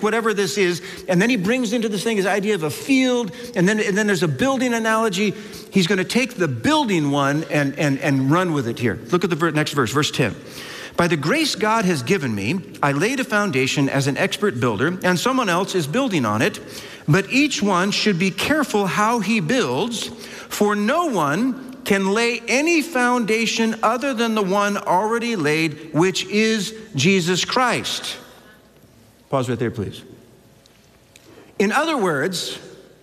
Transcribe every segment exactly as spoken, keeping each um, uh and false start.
take whatever this is, and then he brings into this thing his idea of a field, and then, and then there's a building analogy. He's going to take the building one and, and, and run with it here. Look at the ver- next verse, verse ten. By the grace God has given me, I laid a foundation as an expert builder, and someone else is building on it. But each one should be careful how he builds, for no one can lay any foundation other than the one already laid, which is Jesus Christ. Pause right there, please. In other words,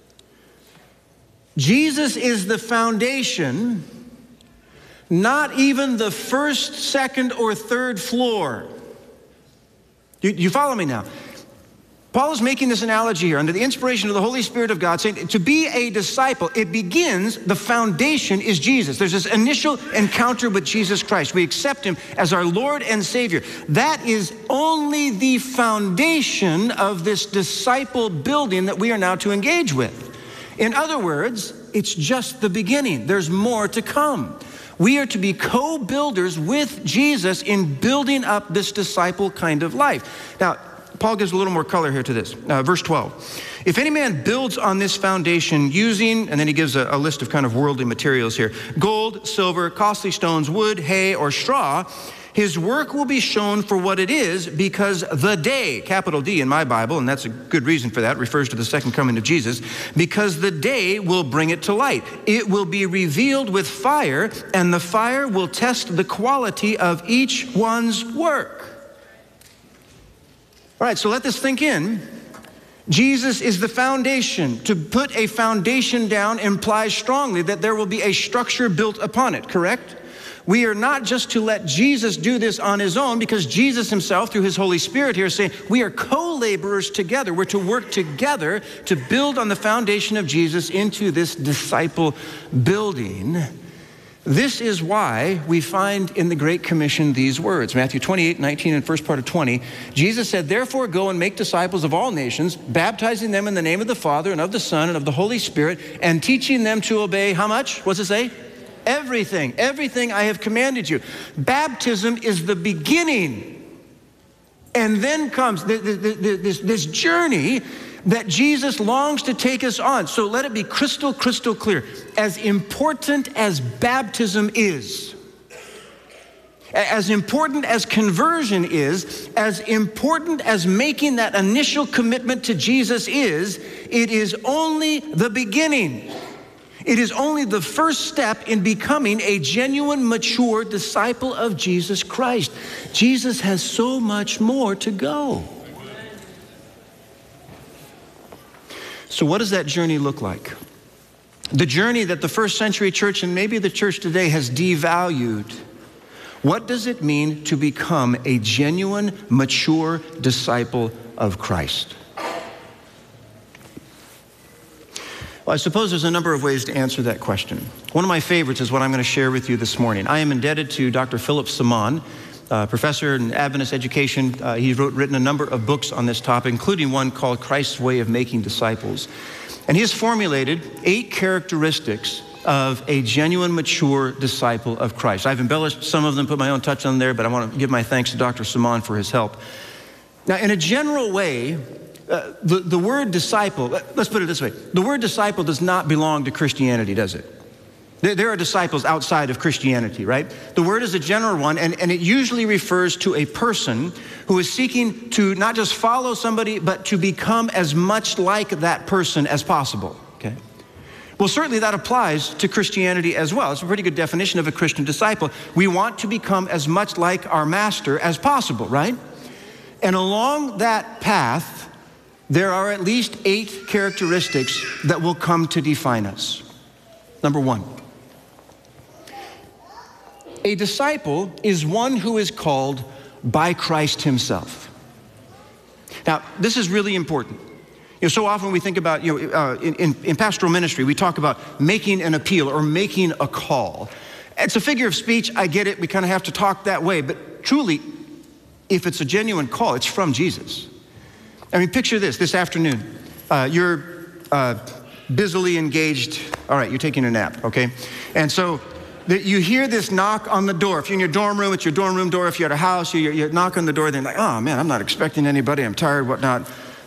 Jesus is the foundation, not even the first, second, or third floor. You, you follow me now? Paul is making this analogy here under the inspiration of the Holy Spirit of God, saying to be a disciple, it begins, the foundation is Jesus. There's this initial encounter with Jesus Christ. We accept him as our Lord and Savior. That is only the foundation of this disciple building that we are now to engage with. In other words, it's just the beginning. There's more to come. We are to be co-builders with Jesus in building up this disciple kind of life. Now, Paul gives a little more color here to this. Uh, verse twelve. If any man builds on this foundation using, and then he gives a, a list of kind of worldly materials here, gold, silver, costly stones, wood, hay, or straw, his work will be shown for what it is, because the day, capital D in my Bible, and that's a good reason for that, refers to the second coming of Jesus, because the day will bring it to light. It will be revealed with fire, and the fire will test the quality of each one's work. All right, so let this sink in. Jesus is the foundation. To put a foundation down implies strongly that there will be a structure built upon it, correct? We are not just to let Jesus do this on his own, because Jesus himself, through his Holy Spirit here, is saying we are co-laborers together. We're to work together to build on the foundation of Jesus into this disciple building. This is why we find in the Great Commission these words, Matthew twenty-eight, nineteen, and first part of twenty. Jesus said, therefore go and make disciples of all nations, baptizing them in the name of the Father and of the Son and of the Holy Spirit, and teaching them to obey, how much? What's it say? Everything, everything I have commanded you. Baptism is the beginning. And then comes the, the, the, this, this journey that Jesus longs to take us on. So let it be crystal, crystal clear. As important as baptism is, as important as conversion is, as important as making that initial commitment to Jesus is, it is only the beginning. It is only the first step in becoming a genuine, mature disciple of Jesus Christ. Jesus has so much more to go. So what does that journey look like? The journey that the first century church and maybe the church today has devalued. What does it mean to become a genuine, mature disciple of Christ? Well, I suppose there's a number of ways to answer that question. One of my favorites is what I'm going to share with you this morning. I am indebted to Doctor Philip Simon, uh, professor in Adventist education. Uh, he's wrote, written a number of books on this topic, including one called Christ's Way of Making Disciples. And he has formulated eight characteristics of a genuine, mature disciple of Christ. I've embellished some of them, put my own touch on there, but I want to give my thanks to Doctor Simon for his help. Now, in a general way, uh, the, the word disciple, let's put it this way. The word disciple does not belong to Christianity, does it? There, there are disciples outside of Christianity, right? The word is a general one, and, and it usually refers to a person who is seeking to not just follow somebody, but to become as much like that person as possible, okay? Well, certainly that applies to Christianity as well. It's a pretty good definition of a Christian disciple. We want to become as much like our master as possible, right? And along that path, there are at least eight characteristics that will come to define us. Number one, a disciple is one who is called by Christ himself. Now, this is really important. You know, so often we think about, you know, uh, in, in, in pastoral ministry, we talk about making an appeal or making a call. It's a figure of speech, I get it, we kind of have to talk that way, but truly, if it's a genuine call, it's from Jesus. I mean, picture this, this afternoon, uh, you're uh, busily engaged, all right, you're taking a nap, okay? And so the, you hear this knock on the door. If you're in your dorm room, it's your dorm room door. If you're at a house, you, you knock on the door, then like, oh man, I'm not expecting anybody, I'm tired, whatnot.